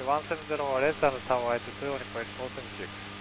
170 or less than tower height 2 on point 476.